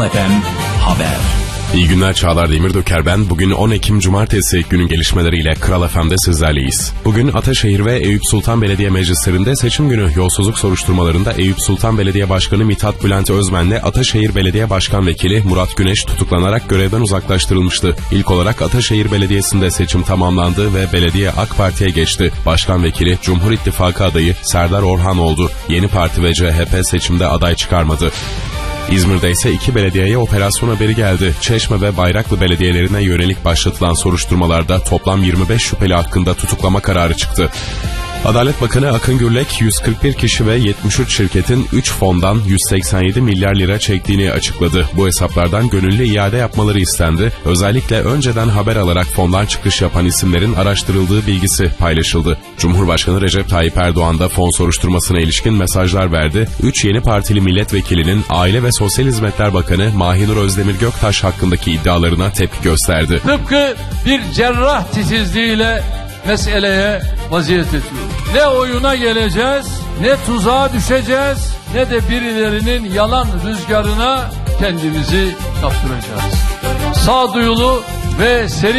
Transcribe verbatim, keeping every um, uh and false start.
F M Haber. İyi günler, Çağlar Demirdöker ben. Bugün on Ekim Cumartesi, günün gelişmeleriyle Kral F M'de sizlerleyiz. Bugün Ataşehir ve Eyüp Sultan Belediye Meclislerinde seçim günü. Yolsuzluk soruşturmalarında Eyüp Sultan Belediye Başkanı Mithat Bülent Özmen'le Ataşehir Belediye Başkan Vekili Murat Güneş tutuklanarak görevden uzaklaştırılmıştı. İlk olarak Ataşehir Belediyesi'nde seçim tamamlandı ve belediye AK Parti'ye geçti. Başkan Vekili Cumhur İttifakı adayı Serdar Orhan oldu. Yeni Parti ve C H P seçimde aday çıkarmadı. İzmir'de ise iki belediyeye operasyon haberi geldi. Çeşme ve Bayraklı belediyelerine yönelik başlatılan soruşturmalarda toplam yirmi beş şüpheli hakkında tutuklama kararı çıktı. Adalet Bakanı Akın Gürlek, yüz kırk bir kişi ve yetmiş üç şirketin üç fondan yüz seksen yedi milyar lira çektiğini açıkladı. Bu hesaplardan gönüllü iade yapmaları istendi. Özellikle önceden haber alarak fondan çıkış yapan isimlerin araştırıldığı bilgisi paylaşıldı. Cumhurbaşkanı Recep Tayyip Erdoğan da fon soruşturmasına ilişkin mesajlar verdi. üç yeni partili milletvekilinin Aile ve Sosyal Hizmetler Bakanı Mahinur Özdemir Göktaş hakkındaki iddialarına tepki gösterdi. Tıpkı bir cerrah titizliğiyle meseleye vaziyet ediyoruz. Ne oyuna geleceğiz, ne tuzağa düşeceğiz, ne de birilerinin yalan rüzgarına kendimizi kaptıracağız. Sağduyulu ve seri